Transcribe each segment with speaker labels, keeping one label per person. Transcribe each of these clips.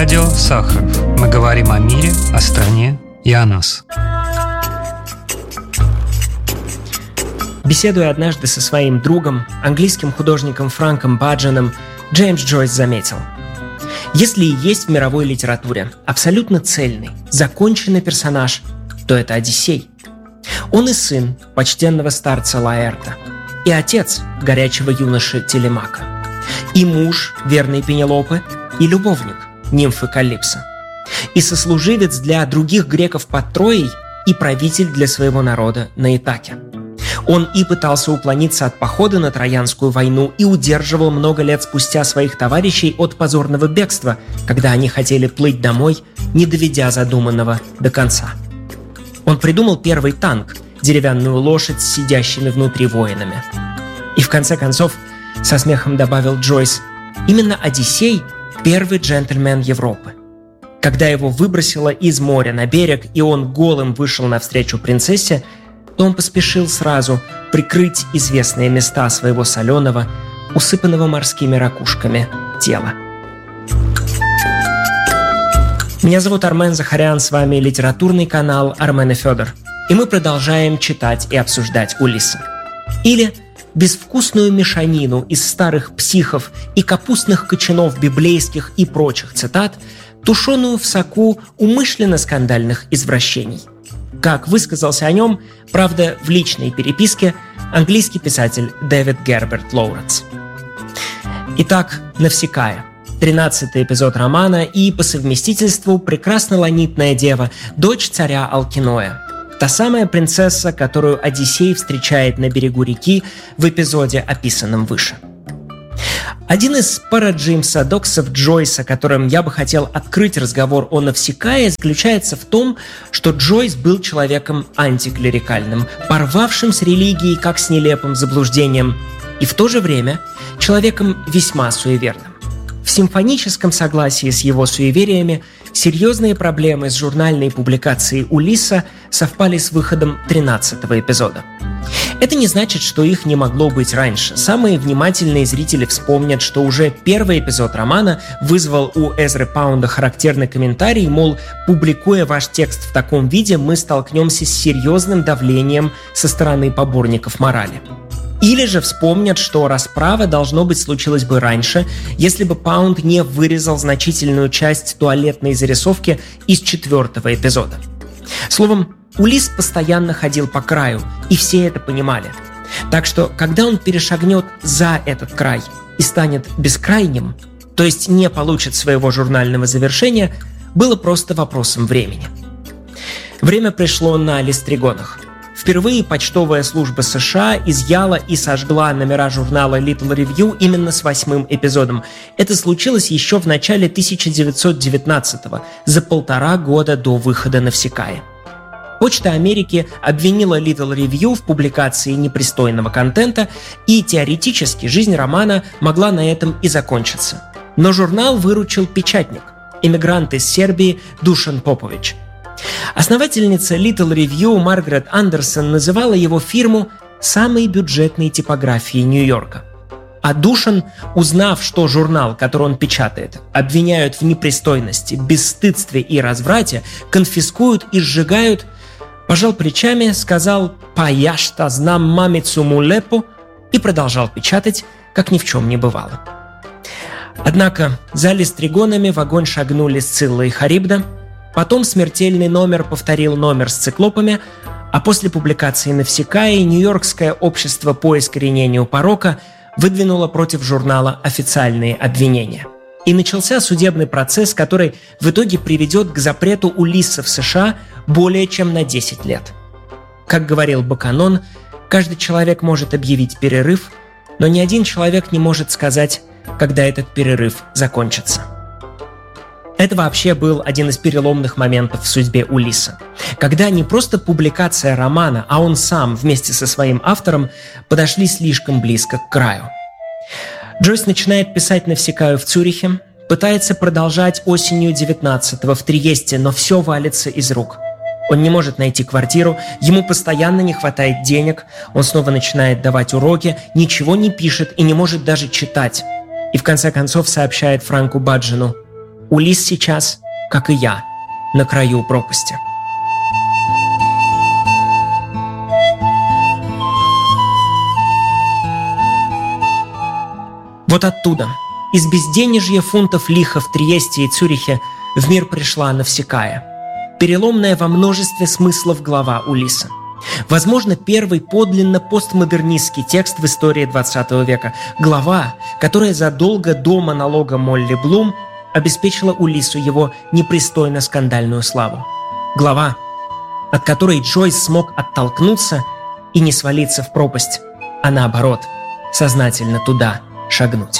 Speaker 1: Радио Сахаров. Мы говорим о мире, о стране и о нас.
Speaker 2: Беседуя однажды со своим другом, английским художником Франком Баджаном, Джеймс Джойс заметил: если и есть в мировой литературе абсолютно цельный, законченный персонаж, то это Одиссей. Он и сын почтенного старца Лаэрта, и отец горячего юноши Телемака, и муж верной Пенелопы, и любовник нимфы Калипсо, и сослуживец для других греков под Троей, и правитель для своего народа на Итаке. Он и пытался уклониться от похода на Троянскую войну и удерживал много лет спустя своих товарищей от позорного бегства, когда они хотели плыть домой, не доведя задуманного до конца. Он придумал первый танк, деревянную лошадь с сидящими внутри воинами. И в конце концов, со смехом добавил Джойс, именно Одиссей – первый джентльмен Европы. Когда его выбросило из моря на берег, и он голым вышел навстречу принцессе, то он поспешил сразу прикрыть известные места своего соленого, усыпанного морскими ракушками тела. Меня зовут Армен Захарян, с вами литературный канал «Армен и Федор», и мы продолжаем читать и обсуждать Улисса. Или безвкусную мешанину из старых психов и капустных кочанов библейских и прочих цитат, тушеную в соку умышленно скандальных извращений. Как высказался о нем, правда, в личной переписке, английский писатель Дэвид Герберт Лоуренс. Итак, Навсекая. 13-й эпизод романа и по совместительству прекрасно ланитная дева, дочь царя Алкиноя. Та самая принцесса, которую Одиссей встречает на берегу реки в эпизоде, описанном выше. Один из параджимсадоксов Джойса, которым я бы хотел открыть разговор о Навсекае, заключается в том, что Джойс был человеком антиклерикальным, порвавшим с религией как с нелепым заблуждением, и в то же время человеком весьма суеверным. В симфоническом согласии с его суевериями серьезные проблемы с журнальной публикацией Улисса совпали с выходом 13-го эпизода. Это не значит, что их не могло быть раньше. Самые внимательные зрители вспомнят, что уже первый эпизод романа вызвал у Эзры Паунда характерный комментарий, мол, публикуя ваш текст в таком виде, мы столкнемся с серьезным давлением со стороны поборников морали. Или же вспомнят, что расправа, должно быть, случилась бы раньше, если бы Паунд не вырезал значительную часть туалетной зарисовки из 4-го эпизода. Словом, Улисс постоянно ходил по краю, и все это понимали. Так что, когда он перешагнет за этот край и станет бескрайним, то есть не получит своего журнального завершения, было просто вопросом времени. Время пришло на Листригонах. Впервые почтовая служба США изъяла и сожгла номера журнала Little Review именно с 8-м эпизодом. Это случилось еще в начале 1919-го, за 1,5 года до выхода Навсекая. Почта Америки обвинила Little Review в публикации непристойного контента, и теоретически жизнь романа могла на этом и закончиться. Но журнал выручил печатник, эмигрант из Сербии Душан Попович. Основательница Little Review Маргарет Андерсон называла его фирму самой бюджетной типографией Нью-Йорка. А Душан, узнав, что журнал, который он печатает, обвиняют в непристойности, бесстыдстве и разврате, конфискуют и сжигают, пожал плечами, сказал «Па что знам мамицу мулепу» и продолжал печатать, как ни в чем не бывало. Однако за Листригонами в огонь шагнули Сцилла и Харибда, потом смертельный номер повторил номер с циклопами, а после публикации Навсекая Нью-Йоркское общество по искоренению порока выдвинуло против журнала официальные обвинения. И начался судебный процесс, который в итоге приведет к запрету Улисса в США более чем на 10 лет. Как говорил Баканон, каждый человек может объявить перерыв, но ни один человек не может сказать, когда этот перерыв закончится. Это вообще был один из переломных моментов в судьбе Улисса, когда не просто публикация романа, а он сам вместе со своим автором подошли слишком близко к краю. Джойс начинает писать Навсекаю в Цюрихе, пытается продолжать осенью 19-го в Триесте, но все валится из рук. Он не может найти квартиру, ему постоянно не хватает денег, он снова начинает давать уроки, ничего не пишет и не может даже читать. И в конце концов сообщает Франку Баджану: Улисс сейчас, как и я, на краю пропасти. Вот оттуда, из безденежья фунтов лиха в Триесте и Цюрихе, в мир пришла Навсекая. Переломная во множестве смыслов глава Улисса. Возможно, первый подлинно постмодернистский текст в истории XX века. Глава, которая задолго до монолога Молли Блум обеспечила Улиссу его непристойно скандальную славу. Глава, от которой Джойс смог оттолкнуться и не свалиться в пропасть, а наоборот, сознательно туда шагнуть.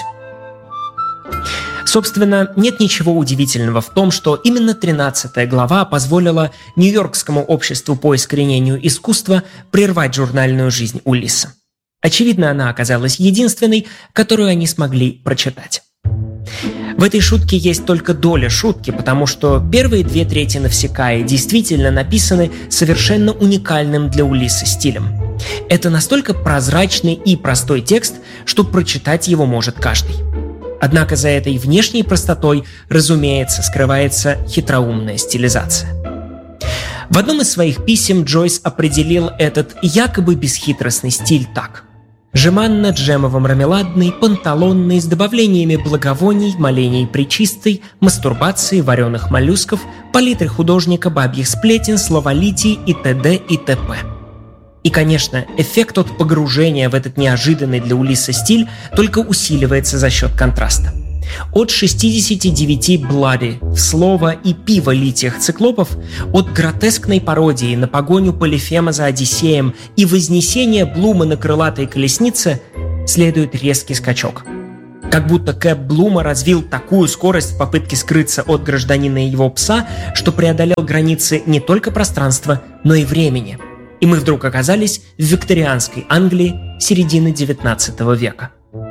Speaker 2: Собственно, нет ничего удивительного в том, что именно 13-я глава позволила Нью-Йоркскому обществу по искоренению искусства прервать журнальную жизнь Улисса. Очевидно, она оказалась единственной, которую они смогли прочитать. В этой шутке есть только доля шутки, потому что первые 2/3 Навсекаи действительно написаны совершенно уникальным для Улисса стилем. Это настолько прозрачный и простой текст, что прочитать его может каждый. Однако за этой внешней простотой, разумеется, скрывается хитроумная стилизация. В одном из своих писем Джойс определил этот якобы бесхитростный стиль так: жеманно-джемово-мармеладный, панталонный, с добавлениями благовоний, молений пречистой, мастурбации, вареных моллюсков, палитры художника, бабьих сплетен, словолитий и т.д. и т.п. И, конечно, эффект от погружения в этот неожиданный для Улисса стиль только усиливается за счет контраста. От 69 «bloody» в слово и пиво литиях циклопов, от гротескной пародии на погоню Полифема за Одиссеем и вознесения Блума на крылатой колеснице следует резкий скачок. Как будто Кэп Блума развил такую скорость в попытке скрыться от гражданина и его пса, что преодолел границы не только пространства, но и времени. И мы вдруг оказались в викторианской Англии середины XIX века.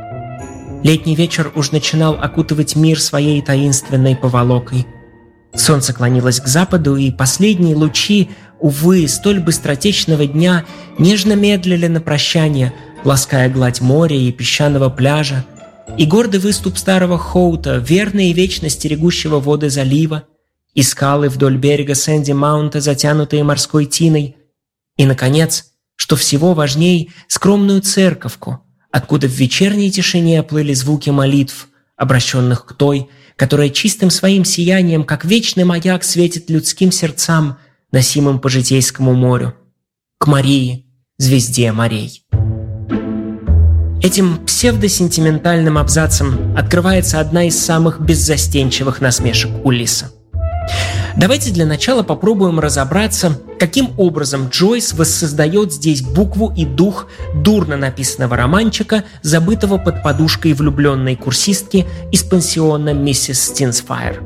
Speaker 2: Летний вечер уж начинал окутывать мир своей таинственной поволокой. Солнце клонилось к западу, и последние лучи, увы, столь быстротечного дня нежно медлили на прощание, лаская гладь моря и песчаного пляжа, и гордый выступ старого Хоута, верно и вечно стерегущего воды залива, и скалы вдоль берега Сэнди-Маунта, затянутые морской тиной, и, наконец, что всего важней, скромную церковку, откуда в вечерней тишине плыли звуки молитв, обращенных к той, которая чистым своим сиянием, как вечный маяк, светит людским сердцам, носимым по житейскому морю, к Марии, звезде морей. Этим псевдосентиментальным абзацем открывается одна из самых беззастенчивых насмешек Улисса. Давайте для начала попробуем разобраться, каким образом Джойс воссоздает здесь букву и дух дурно написанного романчика, забытого под подушкой влюбленной курсистки из пансиона миссис Стинсфайр.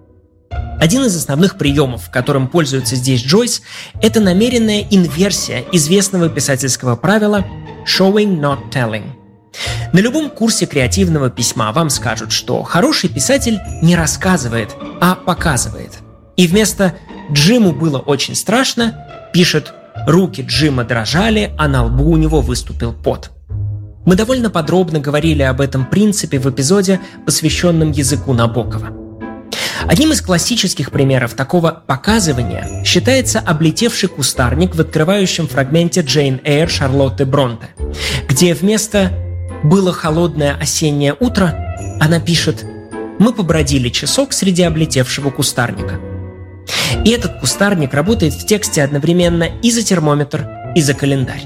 Speaker 2: Один из основных приемов, которым пользуется здесь Джойс, это намеренная инверсия известного писательского правила «showing, not telling». На любом курсе креативного письма вам скажут, что хороший писатель не рассказывает, а показывает. И вместо «Джиму было очень страшно» пишет «Руки Джима дрожали, а на лбу у него выступил пот». Мы довольно подробно говорили об этом принципе в эпизоде, посвященном языку Набокова. Одним из классических примеров такого показывания считается облетевший кустарник в открывающем фрагменте Джейн Эйр Шарлотты Бронте, где вместо «было холодное осеннее утро» она пишет «мы побродили часок среди облетевшего кустарника». И этот кустарник работает в тексте одновременно и за термометр, и за календарь.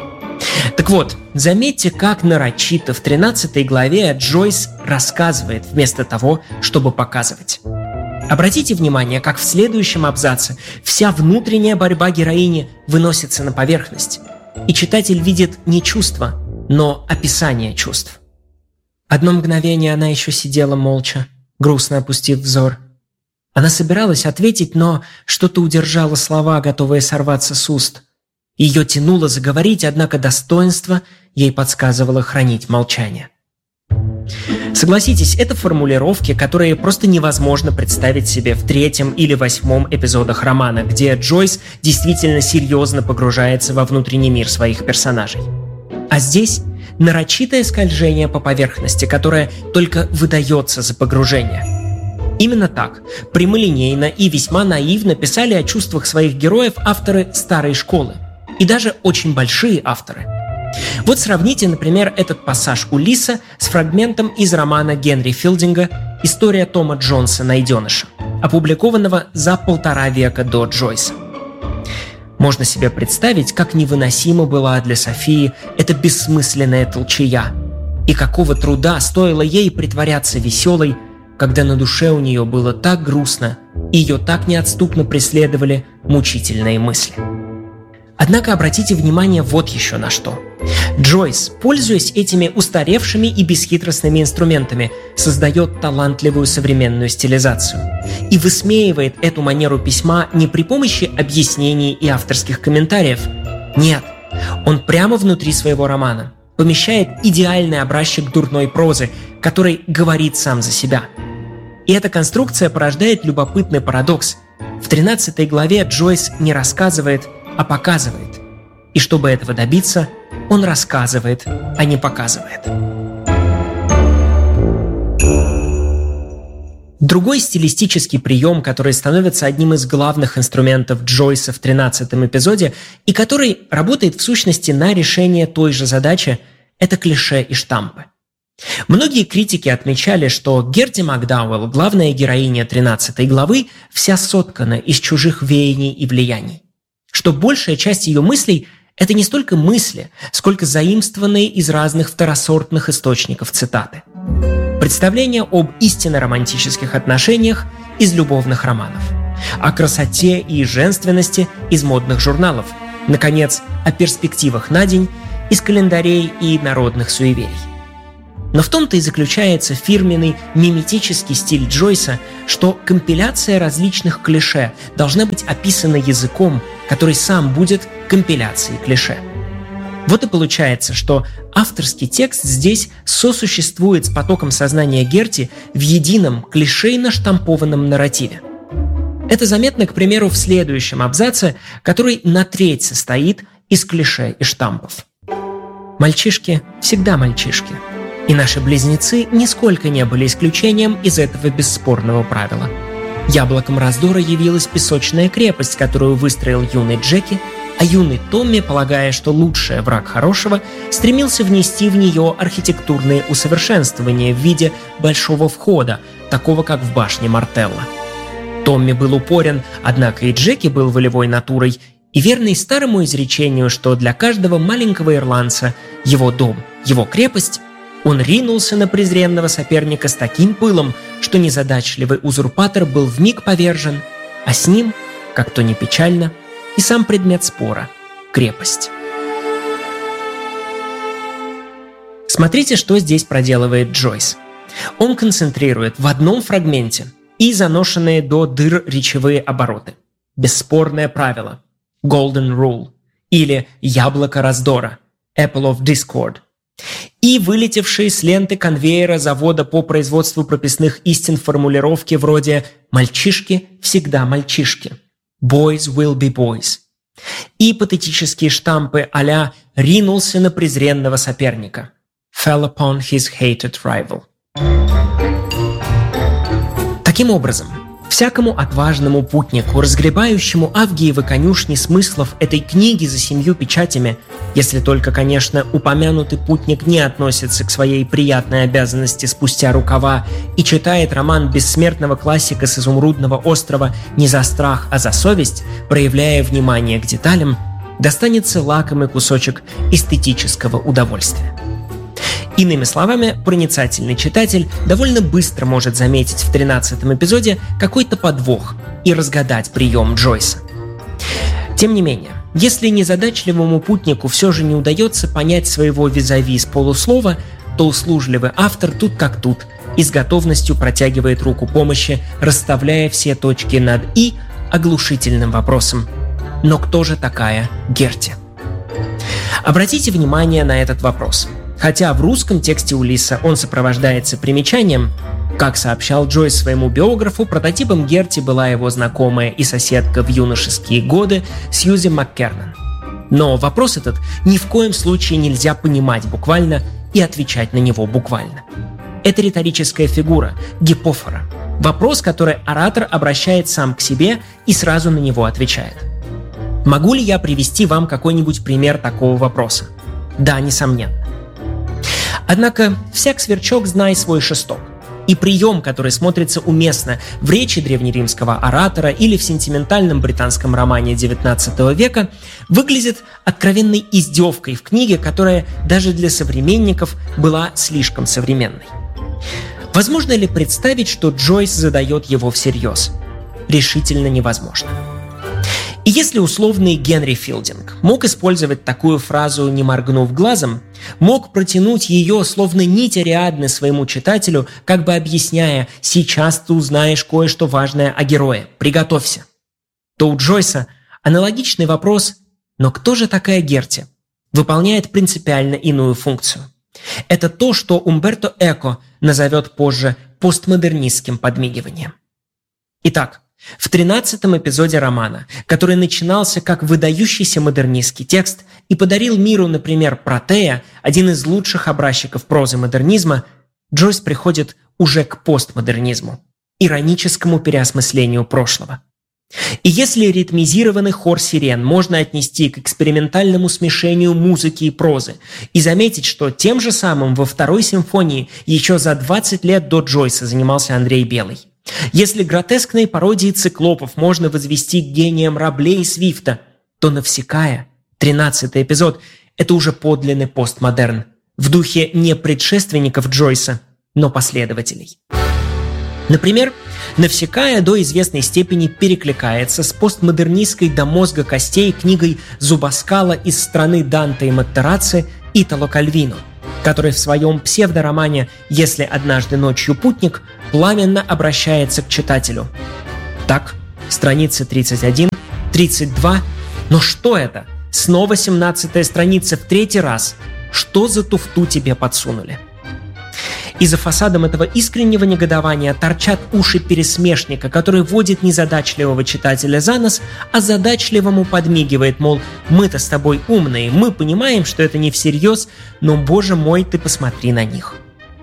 Speaker 2: Так вот, заметьте, как нарочито в 13 главе Джойс рассказывает вместо того, чтобы показывать. Обратите внимание, как в следующем абзаце вся внутренняя борьба героини выносится на поверхность, и читатель видит не чувства, но описание чувств. Одно мгновение она еще сидела молча, грустно опустив взор. Она собиралась ответить, но что-то удержало слова, готовые сорваться с уст. Ее тянуло заговорить, однако достоинство ей подсказывало хранить молчание. Согласитесь, это формулировки, которые просто невозможно представить себе в 3-м или 8-м эпизодах романа, где Джойс действительно серьезно погружается во внутренний мир своих персонажей. А здесь нарочитое скольжение по поверхности, которое только выдается за погружение. Именно так, прямолинейно и весьма наивно писали о чувствах своих героев авторы старой школы. И даже очень большие авторы. Вот сравните, например, этот пассаж Улисса с фрагментом из романа Генри Филдинга «История Тома Джонса, найденыша», опубликованного за 1,5 века до Джойса. Можно себе представить, как невыносима была для Софии эта бессмысленная толчая, и какого труда стоило ей притворяться веселой, когда на душе у нее было так грустно, и ее так неотступно преследовали мучительные мысли. Однако обратите внимание вот еще на что. Джойс, пользуясь этими устаревшими и бесхитростными инструментами, создает талантливую современную стилизацию и высмеивает эту манеру письма не при помощи объяснений и авторских комментариев. Нет, он прямо внутри своего романа помещает идеальный образчик дурной прозы, который говорит сам за себя. И эта конструкция порождает любопытный парадокс. В 13 главе Джойс не рассказывает, а показывает. И чтобы этого добиться, он рассказывает, а не показывает. Другой стилистический прием, который становится одним из главных инструментов Джойса в 13-м эпизоде и который работает в сущности на решение той же задачи, это клише и штампы. Многие критики отмечали, что Герти Макдауэлл, главная героиня 13 главы, вся соткана из чужих веяний и влияний. Что большая часть ее мыслей – это не столько мысли, сколько заимствованные из разных второсортных источников цитаты. Представление об истинно романтических отношениях из любовных романов, о красоте и женственности из модных журналов, наконец, о перспективах на день из календарей и народных суеверий. Но в том-то и заключается фирменный миметический стиль Джойса, что компиляция различных клише должна быть описана языком, который сам будет компиляцией клише. Вот и получается, что авторский текст здесь сосуществует с потоком сознания Герти в едином клишейно штампованном нарративе. Это заметно, к примеру, в следующем абзаце, который на треть состоит из клише и штампов. «Мальчишки всегда мальчишки. И наши близнецы нисколько не были исключением из этого бесспорного правила. Яблоком раздора явилась песочная крепость, которую выстроил юный Джеки, а юный Томми, полагая, что лучший враг хорошего, стремился внести в нее архитектурные усовершенствования в виде большого входа, такого как в башне Мартелла. Томми был упорен, однако и Джеки был волевой натурой, и верный старому изречению, что для каждого маленького ирландца его дом, его крепость, он ринулся на презренного соперника с таким пылом, что незадачливый узурпатор был вмиг повержен, а с ним, как то ни печально, и сам предмет спора – крепость. Смотрите, что здесь проделывает Джойс. Он концентрирует в одном фрагменте и заношенные до дыр речевые обороты. Бесспорное правило – Golden Rule или Яблоко раздора – Apple of Discord – и вылетевшие с ленты конвейера завода по производству прописных истин формулировки вроде «мальчишки всегда мальчишки», «boys will be boys», и патетические штампы а-ля «ринулся на презренного соперника», «fell upon his hated rival». Таким образом, всякому отважному путнику, разгребающему Авгиевы конюшни смыслов этой книги за 7 печатями, если только, конечно, упомянутый путник не относится к своей приятной обязанности спустя рукава и читает роман бессмертного классика с Изумрудного острова не за страх, а за совесть, проявляя внимание к деталям, достанется лакомый кусочек эстетического удовольствия. Иными словами, проницательный читатель довольно быстро может заметить в 13-м эпизоде какой-то подвох и разгадать прием Джойса. Тем не менее, если незадачливому путнику все же не удается понять своего визави с полуслова, то услужливый автор тут как тут и с готовностью протягивает руку помощи, расставляя все точки над «и» оглушительным вопросом: «Но кто же такая Герти?» Обратите внимание на этот вопрос. Хотя в русском тексте Улисса он сопровождается примечанием, как сообщал Джойс своему биографу, прототипом Герти была его знакомая и соседка в юношеские годы Сьюзи МакКернан. Но вопрос этот ни в коем случае нельзя понимать буквально и отвечать на него буквально. Это риторическая фигура, гипофора. Вопрос, который оратор обращает сам к себе и сразу на него отвечает. Могу ли я привести вам какой-нибудь пример такого вопроса? Да, несомненно. Однако всяк сверчок знай свой шесток. И прием, который смотрится уместно в речи древнеримского оратора или в сентиментальном британском романе XIX века, выглядит откровенной издевкой в книге, которая даже для современников была слишком современной. Возможно ли представить, что Джойс задает его всерьез? Решительно невозможно. И если условный Генри Филдинг мог использовать такую фразу, не моргнув глазом, мог протянуть ее, словно нить Ариадны, своему читателю, как бы объясняя «сейчас ты узнаешь кое-что важное о герое, приготовься», то у Джойса аналогичный вопрос «но кто же такая Герти?» выполняет принципиально иную функцию. Это то, что Умберто Эко назовет позже постмодернистским подмигиванием. Итак, в 13-м эпизоде романа, который начинался как выдающийся модернистский текст и подарил миру, например, Протея, один из лучших образчиков прозы модернизма, Джойс приходит уже к постмодернизму, ироническому переосмыслению прошлого. И если ритмизированный хор сирен можно отнести к экспериментальному смешению музыки и прозы и заметить, что тем же самым во второй симфонии еще за 20 лет до Джойса занимался Андрей Белый, если гротескные пародии циклопов можно возвести к гениям Рабле и Свифта, то Навсекая, 13-й эпизод, это уже подлинный постмодерн, в духе не предшественников Джойса, но последователей. Например, Навсекая до известной степени перекликается с постмодернистской до мозга костей книгой Зубаскала «Из страны Данте и Маттерацци» Итало Кальвино, который в своем псевдоромане «Если однажды ночью путник» пламенно обращается к читателю. Так, страницы 31, 32. Но что это? Снова 17-я страница в третий раз. Что за туфту тебе подсунули? И за фасадом этого искреннего негодования торчат уши пересмешника, который водит незадачливого читателя за нос, а задачливому подмигивает, мол, мы-то с тобой умные, мы понимаем, что это не всерьез, но, боже мой, ты посмотри на них.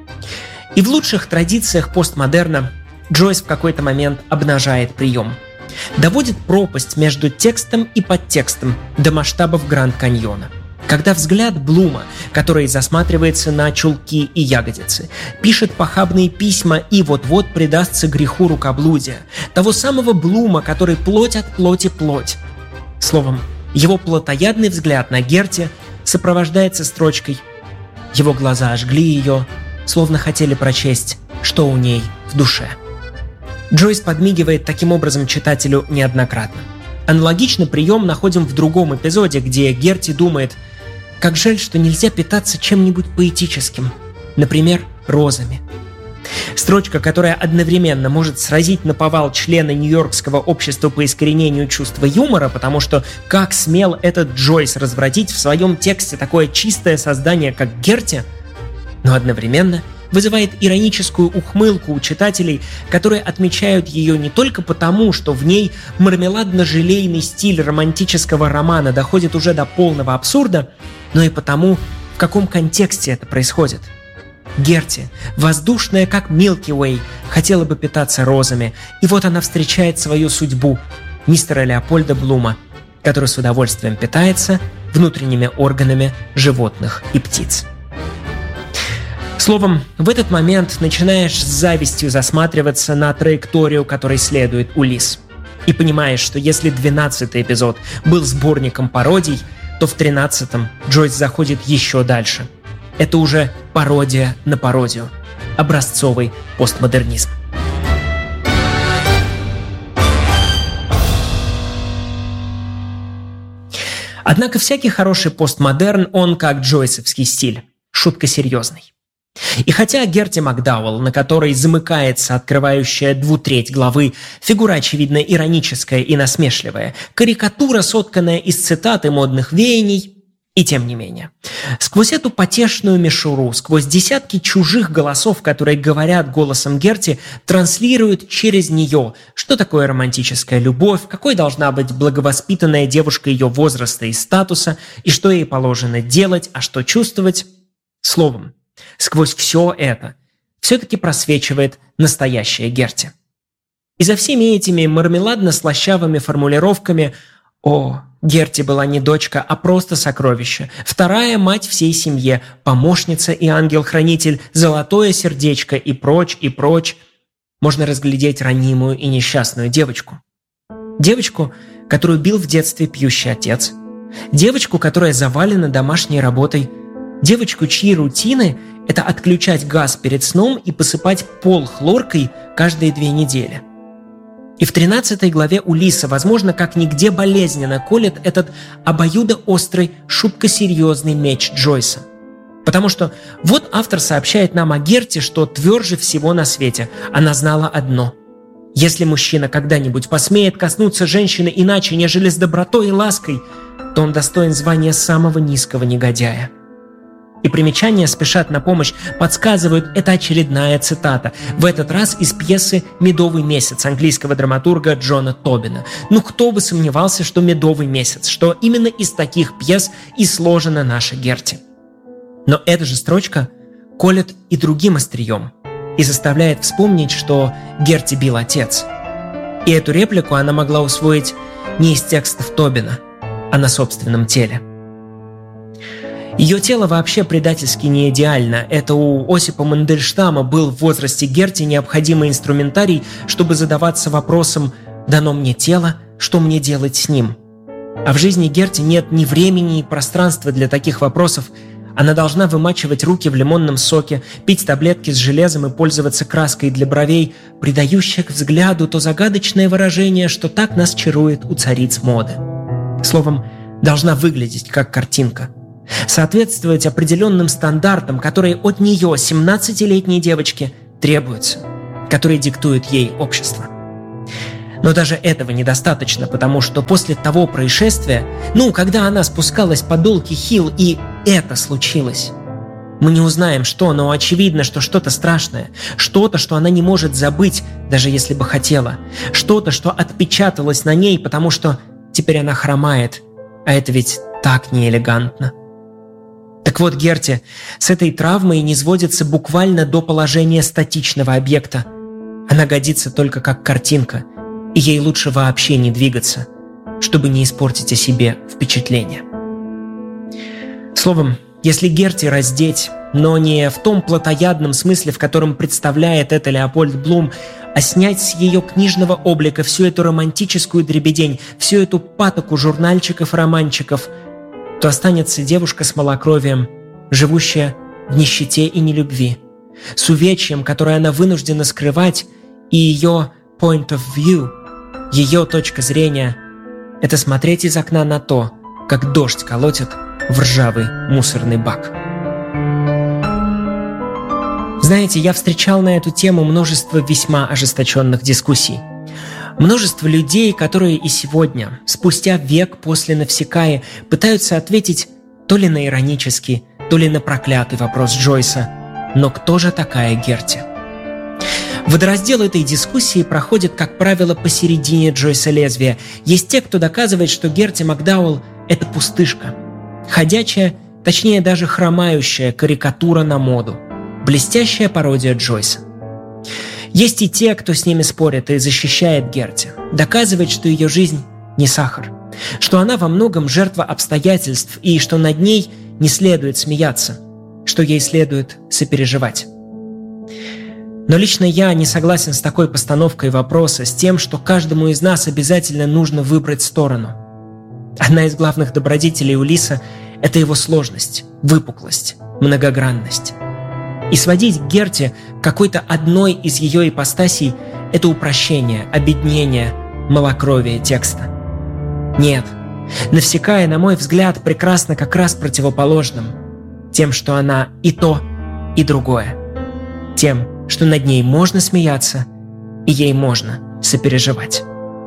Speaker 2: И в лучших традициях постмодерна Джойс в какой-то момент обнажает прием. Доводит пропасть между текстом и подтекстом до масштабов Гранд-Каньона. Когда взгляд Блума, который засматривается на чулки и ягодицы, пишет похабные письма и вот-вот предастся греху рукоблудия, того самого Блума, который плоть от плоти плоть. Словом, его плотоядный взгляд на Герти сопровождается строчкой «Его глаза ожгли ее, словно хотели прочесть, что у ней в душе». Джойс подмигивает таким образом читателю неоднократно. Аналогичный прием находим в другом эпизоде, где Герти думает: «Как жаль, что нельзя питаться чем-нибудь поэтическим, например, розами». Строчка, которая одновременно может сразить наповал члена Нью-Йоркского общества по искоренению чувства юмора, потому что как смел этот Джойс развратить в своем тексте такое чистое создание, как Герти, но одновременно вызывает ироническую ухмылку у читателей, которые отмечают ее не только потому, что в ней мармеладно-желейный стиль романтического романа доходит уже до полного абсурда, но и потому, в каком контексте это происходит. Герти, воздушная как Милки Уэй, хотела бы питаться розами, и вот она встречает свою судьбу, мистера Леопольда Блума, который с удовольствием питается внутренними органами животных и птиц. Словом, в этот момент начинаешь с завистью засматриваться на траекторию, которой следует Улисс. И понимаешь, что если 12-й эпизод был сборником пародий, то в 13-м Джойс заходит еще дальше. Это уже пародия на пародию. Образцовый постмодернизм. Однако всякий хороший постмодерн, он как джойсовский стиль. Шутка серьезный. И хотя Герти Макдауэлл, на которой замыкается открывающая 2/3 главы, фигура, очевидно, ироническая и насмешливая, карикатура, сотканная из цитат и модных веяний, и тем не менее. Сквозь эту потешную мишуру, сквозь десятки чужих голосов, которые говорят голосом Герти, транслируют через нее, что такое романтическая любовь, какой должна быть благовоспитанная девушка ее возраста и статуса, и что ей положено делать, а что чувствовать. Словом, сквозь все это все-таки просвечивает настоящая Герти. И за всеми этими мармеладно-слащавыми формулировками «О, Герти была не дочка, а просто сокровище, вторая мать всей семье, помощница и ангел-хранитель, золотое сердечко» и прочь, можно разглядеть ранимую и несчастную девочку. Девочку, которую бил в детстве пьющий отец. Девочку, которая завалена домашней работой. Девочку, чьи рутины – это отключать газ перед сном и посыпать пол хлоркой каждые 2 недели. И в 13 главе Улисса, возможно, как нигде болезненно колет этот обоюдоострый, шуткосерьезный меч Джойса. Потому что вот автор сообщает нам о Герти, что тверже всего на свете. Она знала одно. Если мужчина когда-нибудь посмеет коснуться женщины иначе, нежели с добротой и лаской, то он достоин звания самого низкого негодяя. И примечания спешат на помощь, подсказывают, это очередная цитата. В этот раз из пьесы «Медовый месяц» английского драматурга Джона Тобина. Ну кто бы сомневался, что «Медовый месяц», что именно из таких пьес и сложена наша Герти. Но эта же строчка колет и другим острием и заставляет вспомнить, что Герти бил отец. И эту реплику она могла усвоить не из текстов Тобина, а на собственном теле. Ее тело вообще предательски не идеально. Это у Осипа Мандельштама был в возрасте Герти необходимый инструментарий, чтобы задаваться вопросом «Дано мне тело, что мне делать с ним?». А в жизни Герти нет ни времени, ни пространства для таких вопросов. Она должна вымачивать руки в лимонном соке, пить таблетки с железом и пользоваться краской для бровей, придающих взгляду то загадочное выражение, что так нас чарует у цариц моды. Словом, должна выглядеть как картинка. Соответствовать определенным стандартам, которые от нее, 17-летней девочки, требуются, которые диктует ей общество. Но даже этого недостаточно, потому что после того происшествия, когда она спускалась по Долки Хилл, и это случилось, мы не узнаем что, но очевидно, что что-то страшное, что-то, что она не может забыть, даже если бы хотела, что-то, что отпечаталось на ней, потому что теперь она хромает, а это ведь так неэлегантно. Так вот, Герти с этой травмой низводится буквально до положения статичного объекта. Она годится только как картинка, и ей лучше вообще не двигаться, чтобы не испортить о себе впечатление. Словом, если Герти раздеть, но не в том плотоядном смысле, в котором представляет это Леопольд Блум, а снять с ее книжного облика всю эту романтическую дребедень, всю эту патоку журнальчиков и романчиков, то останется девушка с малокровием, живущая в нищете и нелюбви, с увечьем, которое она вынуждена скрывать, и ее point of view, ее точка зрения – это смотреть из окна на то, как дождь колотит в ржавый мусорный бак. Знаете, я встречал на эту тему множество весьма ожесточенных дискуссий. Множество людей, которые и сегодня, спустя век после Навсекаи, пытаются ответить то ли на иронический, то ли на проклятый вопрос Джойса: но кто же такая Герти? Водораздел этой дискуссии проходит, как правило, посередине Джойса лезвия. Есть те, кто доказывает, что Герти Макдауэлл – это пустышка. Ходячая, точнее даже хромающая карикатура на моду. Блестящая пародия Джойса. Есть и те, кто с ними спорит и защищает Герти, доказывает, что ее жизнь не сахар, что она во многом жертва обстоятельств и что над ней не следует смеяться, что ей следует сопереживать. Но лично я не согласен с такой постановкой вопроса, с тем, что каждому из нас обязательно нужно выбрать сторону. Одна из главных добродетелей Улисса – это его сложность, выпуклость, многогранность. И сводить Герти к какой-то одной из ее ипостасей – это упрощение, обеднение, малокровие текста. Нет, Навсекая, на мой взгляд, прекрасна как раз противоположным. Тем, что она и то, и другое. Тем, что над ней можно смеяться, и ей можно сопереживать.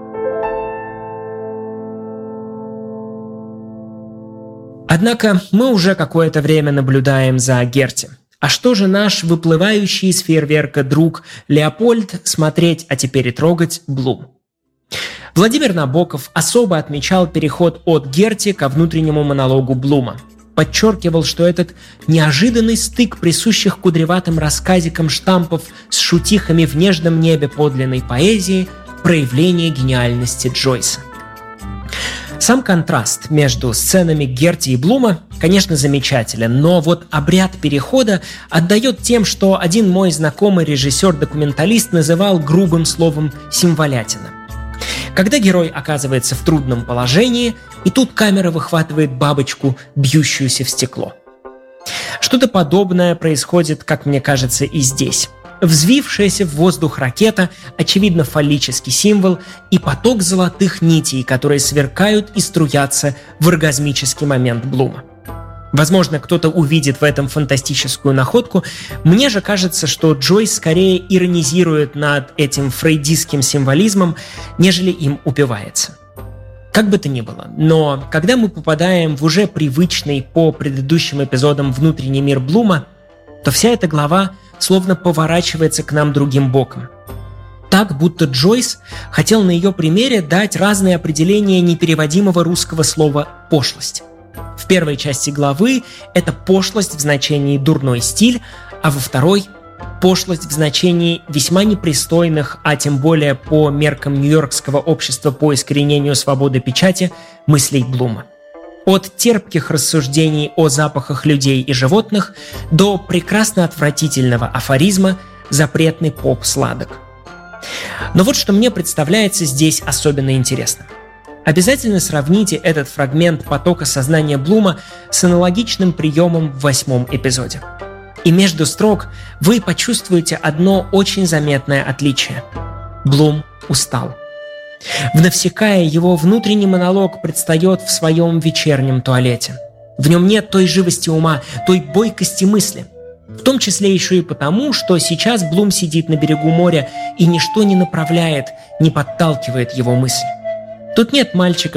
Speaker 2: Однако мы уже какое-то время наблюдаем за Герти. А что же наш выплывающий из фейерверка друг Леопольд смотреть, а теперь и трогать Блум? Владимир Набоков особо отмечал переход от Герти ко внутреннему монологу Блума. Подчеркивал, что этот неожиданный стык присущих кудреватым рассказикам штампов с шутихами в нежном небе подлинной поэзии проявление гениальности Джойса. Сам контраст между сценами Герти и Блума, конечно, замечателен, но вот обряд перехода отдает тем, что один мой знакомый режиссер-документалист называл грубым словом «символятина». Когда герой оказывается в трудном положении, и тут камера выхватывает бабочку, бьющуюся в стекло. Что-то подобное происходит, как мне кажется, и здесь. Взвившаяся в воздух ракета, очевидно, фаллический символ, и поток золотых нитей, которые сверкают и струятся в оргазмический момент Блума. Возможно, кто-то увидит в этом фантастическую находку. Мне же кажется, что Джойс скорее иронизирует над этим фрейдистским символизмом, нежели им упивается. Как бы то ни было, но когда мы попадаем в уже привычный по предыдущим эпизодам внутренний мир Блума, то вся эта глава словно поворачивается к нам другим боком. Так, будто Джойс хотел на ее примере дать разные определения непереводимого русского слова «пошлость». В первой части главы это пошлость в значении «дурной стиль», а во второй – пошлость в значении весьма непристойных, а тем более по меркам Нью-Йоркского общества по искоренению свободы печати, мыслей Блума. От терпких рассуждений о запахах людей и животных до прекрасно отвратительного афоризма «запретный поп сладок». Но вот что мне представляется здесь особенно интересным. Обязательно сравните этот фрагмент потока сознания Блума с аналогичным приемом в 8 эпизоде. И между строк вы почувствуете одно очень заметное отличие. Блум устал. В «Навсекая» его внутренний монолог предстает в своем вечернем туалете. В нем нет той живости ума, той бойкости мысли. В том числе еще и потому, что сейчас Блум сидит на берегу моря, и ничто не направляет, не подталкивает его мысль. Тут нет мальчика